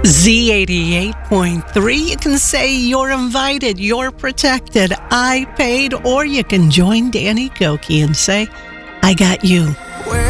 Z88.3, you can say you're invited, you're protected, I paid, or you can join Danny Gokey and say, I got you.